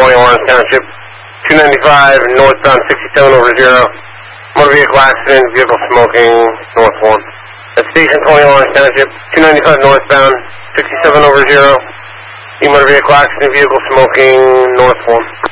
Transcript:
20 Orange Township, 295 northbound 67 over 0. Motor vehicle accident, vehicle smoking, north 1. At station 20 Orange Township, 295 northbound 67 over 0. Motor vehicle accident, vehicle smoking, north 1.